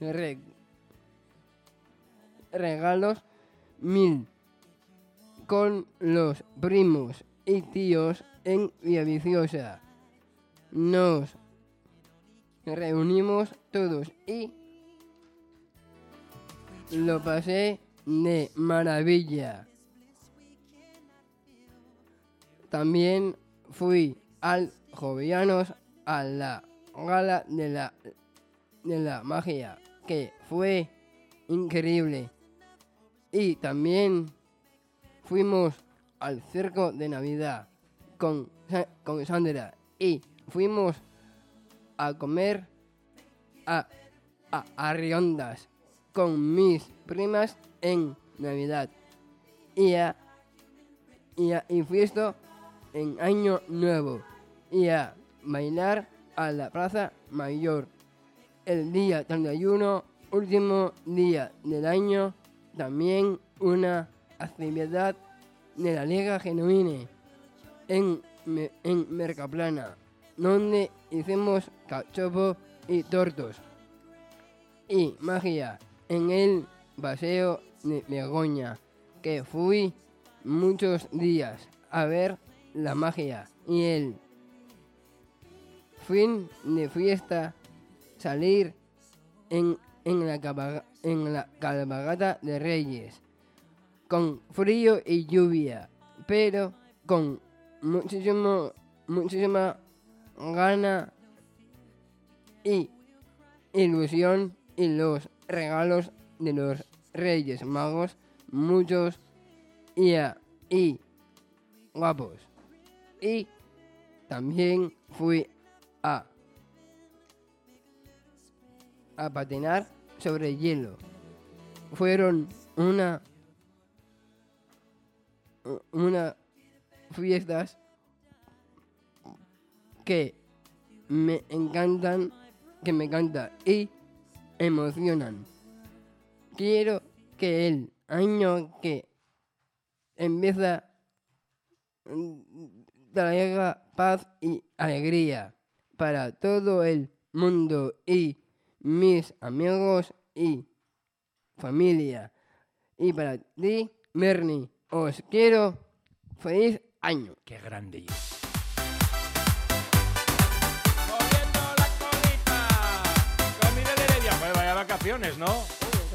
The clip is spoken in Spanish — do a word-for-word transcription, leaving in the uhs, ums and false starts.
re- regalos mil con los primos y tíos en Villaviciosa. Nos reunimos todos y lo pasé de maravilla. También fui al Jovellanos a la gala de la, de la magia, que fue increíble. Y también fuimos al circo de Navidad con, con Sandra y fuimos a comer a, a, a Riondas con mis primas en Navidad y a, y a y fiesta en Año Nuevo y a bailar a la Plaza Mayor el día treinta y uno, último día del año. También una actividad de la Liga Genuine en, en Mercaplana, donde hicimos cachopo y tortos y magia en el Paseo de Begoña, que fui muchos días a ver la magia y el fin de fiesta salir en, en, la, cabalga, en la cabalgata de Reyes con frío y lluvia, pero con muchísimo, muchísima gana y ilusión, y los regalos de los Reyes Magos, muchos y, a, y guapos. Y también fui a, a patinar sobre hielo. Fueron una, una fiestas que me encantan, que me encantan y emocionan. Quiero que el año que empieza traiga paz y alegría para todo el mundo y mis amigos y familia. Y para ti, Bernie, os quiero feliz año. Qué grande. Moviendo la colita. Con Miguel Heredia. Pues vaya vacaciones, ¿no?